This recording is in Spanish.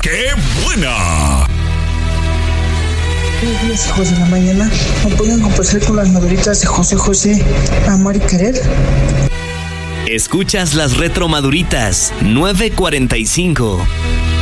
¡Qué buena! Buenos días, hijos de la mañana. ¿Me pueden complacer con las maduritas de José José, Amar y Querer? Escuchas las retromaduritas 9:45.